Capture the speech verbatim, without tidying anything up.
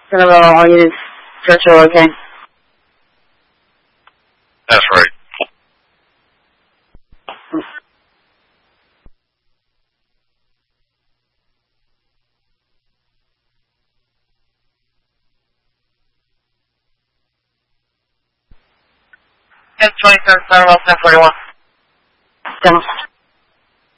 Cinderella, all units, Churchill, okay? That's right. ten twenty-seven, Cinderella, ten forty-one. Demo.